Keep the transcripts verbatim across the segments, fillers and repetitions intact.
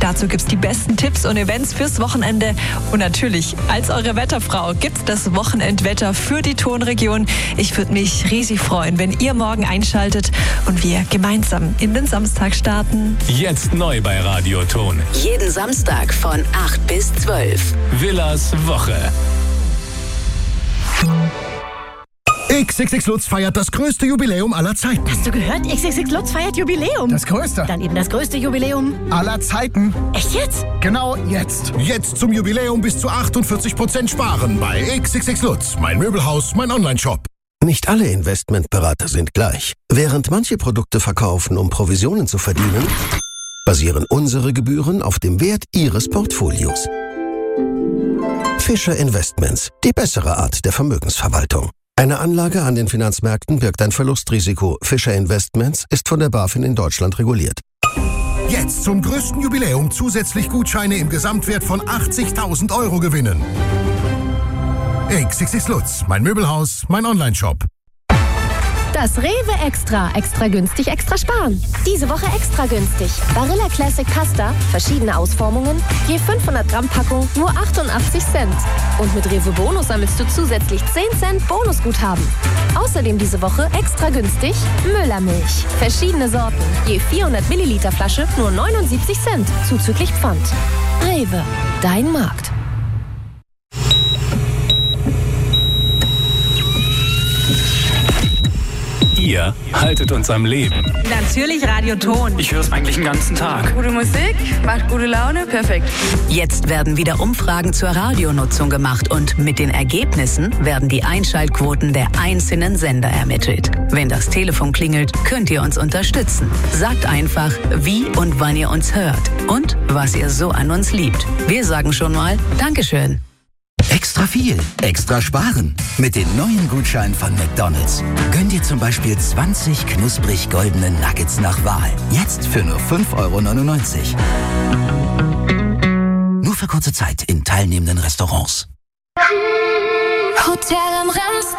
Dazu gibt's die besten Tipps und Events fürs Wochenende. Und natürlich, als eure Wetterfrau gibt's das Wochenendwetter für die Tonregion. Ich würde mich riesig freuen, wenn ihr morgen einschaltet und wir gemeinsam in den Samstag starten. Jetzt neu bei Radio Ton. Jeden Samstag von acht bis zwölf. Villas Woche. X X X Lutz feiert das größte Jubiläum aller Zeiten. Hast du gehört? X X X Lutz feiert Jubiläum. Das größte. Dann eben das größte Jubiläum aller Zeiten. Echt jetzt? Genau jetzt. Jetzt zum Jubiläum bis zu achtundvierzig Prozent sparen bei X X X Lutz. Mein Möbelhaus, mein Onlineshop. Nicht alle Investmentberater sind gleich. Während manche Produkte verkaufen, um Provisionen zu verdienen, basieren unsere Gebühren auf dem Wert Ihres Portfolios. Fischer Investments, die bessere Art der Vermögensverwaltung. Eine Anlage an den Finanzmärkten birgt ein Verlustrisiko. Fischer Investments ist von der BaFin in Deutschland reguliert. Jetzt zum größten Jubiläum zusätzlich Gutscheine im Gesamtwert von achtzigtausend Euro gewinnen. X X X Lutz, mein Möbelhaus, mein Onlineshop. Das Rewe Extra. Extra günstig, extra sparen. Diese Woche extra günstig. Barilla Classic Pasta, verschiedene Ausformungen, je fünfhundert Gramm Packung, nur achtundachtzig Cent. Und mit Rewe Bonus sammelst du zusätzlich zehn Cent Bonusguthaben. Außerdem diese Woche extra günstig Müllermilch. Verschiedene Sorten, je vierhundert Milliliter Flasche, nur neunundsiebzig Cent, zuzüglich Pfand. Rewe, dein Markt. Ihr haltet uns am Leben. Natürlich Radio Ton. Ich höre es eigentlich den ganzen Tag. Gute Musik, macht gute Laune, perfekt. Jetzt werden wieder Umfragen zur Radionutzung gemacht und mit den Ergebnissen werden die Einschaltquoten der einzelnen Sender ermittelt. Wenn das Telefon klingelt, könnt ihr uns unterstützen. Sagt einfach, wie und wann ihr uns hört und was ihr so an uns liebt. Wir sagen schon mal Dankeschön. Extra viel, extra sparen. Mit den neuen Gutscheinen von McDonald's. Gönn dir zum Beispiel zwanzig knusprig goldene Nuggets nach Wahl. Jetzt für nur fünf Euro neunundneunzig. Nur für kurze Zeit in teilnehmenden Restaurants. Hotel am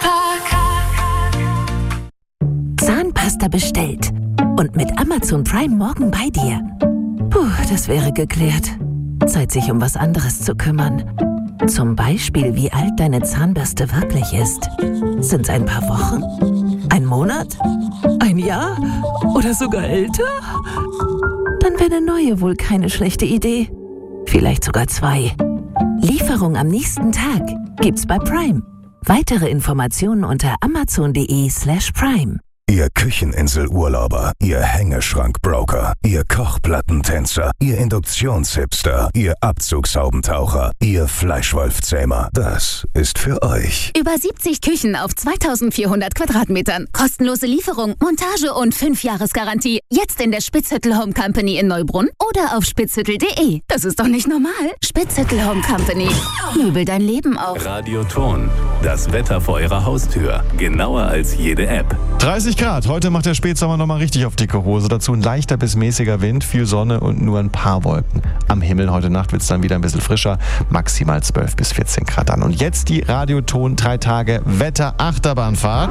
Ramspark. Zahnpasta bestellt. Und mit Amazon Prime morgen bei dir. Puh, das wäre geklärt. Zeit, sich um was anderes zu kümmern. Zum Beispiel, wie alt deine Zahnbürste wirklich ist. Sind es ein paar Wochen? Ein Monat? Ein Jahr? Oder sogar älter? Dann wäre eine neue wohl keine schlechte Idee. Vielleicht sogar zwei. Lieferung am nächsten Tag gibt's bei Prime. Weitere Informationen unter amazon.de slash prime. Ihr Kücheninselurlauber, Ihr Hängeschrankbroker, Ihr Kochplattentänzer, Ihr Induktionshipster, Ihr Abzugshaubentaucher, Ihr Fleischwolfzähmer, das ist für euch. Über siebzig Küchen auf zweitausendvierhundert Quadratmetern. Kostenlose Lieferung, Montage und fünf Jahresgarantie. Jetzt in der Spitzhüttel Home Company in Neubrunn oder auf spitzhüttel punkt de. Das ist doch nicht normal. Spitzhüttel Home Company. Möbel dein Leben auf. Radio Ton. Das Wetter vor eurer Haustür. Genauer als jede App. dreißig Grad. Heute macht der Spätsommer nochmal richtig auf dicke Hose. Dazu ein leichter bis mäßiger Wind, viel Sonne und nur ein paar Wolken. Am Himmel heute Nacht wird es dann wieder ein bisschen frischer. Maximal zwölf bis vierzehn Grad an. Und jetzt die Radioton drei Tage Wetter-Achterbahnfahrt.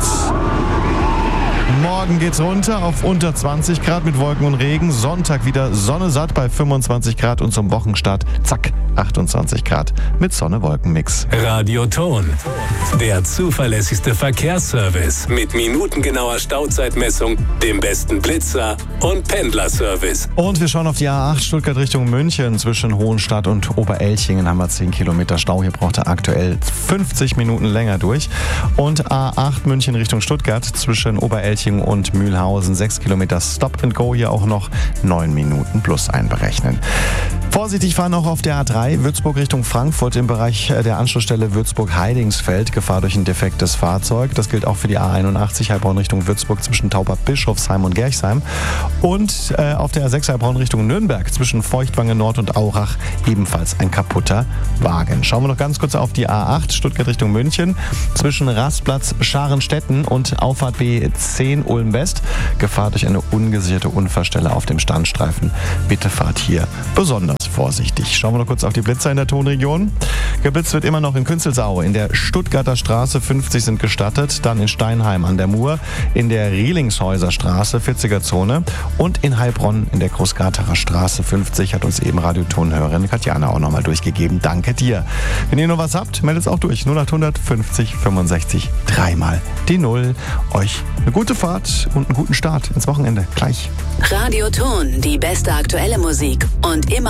Morgen geht's runter auf unter zwanzig Grad mit Wolken und Regen. Sonntag wieder Sonne satt bei fünfundzwanzig Grad und zum Wochenstart, zack, achtundzwanzig Grad mit Sonne-Wolken-Mix. Radio Ton, der zuverlässigste Verkehrsservice mit minutengenauer Stauzeitmessung, dem besten Blitzer und Pendlerservice. Und wir schauen auf die A acht Stuttgart Richtung München. Zwischen Hohenstadt und Oberelchingen haben wir zehn Kilometer Stau. Hier braucht er aktuell fünfzig Minuten länger durch. Und A acht München Richtung Stuttgart zwischen Oberelchingen und Mühlhausen sechs Kilometer Stop and Go, hier auch noch neun Minuten plus einberechnen. Vorsichtig fahren auch auf der A drei Würzburg Richtung Frankfurt im Bereich der Anschlussstelle Würzburg-Heidingsfeld. Gefahr durch ein defektes Fahrzeug. Das gilt auch für die A einundachtzig Heilbronn Richtung Würzburg zwischen Tauber-Bischofsheim und Gerchsheim. Und äh, auf der A sechs Heilbronn Richtung Nürnberg zwischen Feuchtwange Nord und Aurach ebenfalls ein kaputter Wagen. Schauen wir noch ganz kurz auf die A acht Stuttgart Richtung München zwischen Rastplatz Scharenstetten und Auffahrt B zehn Ulm West. Gefahr durch eine ungesicherte Unfallstelle auf dem Standstreifen. Bitte fahrt hier besonders vorsichtig. Schauen wir noch kurz auf die Blitzer in der Tonregion. Geblitzt wird immer noch in Künzelsau. In der Stuttgarter Straße fünfzig sind gestattet. Dann in Steinheim an der Mur, in der Rielingshäuser Straße vierziger Zone und in Heilbronn in der Großgarterer Straße fünfzig hat uns eben Radiotonhörerin Katjana auch nochmal durchgegeben. Danke dir. Wenn ihr noch was habt, meldet es auch durch. null acht fünfzig fünfundsechzig dreimal die Null. Euch eine gute Fahrt und einen guten Start ins Wochenende. Gleich. Radioton, die beste aktuelle Musik und immer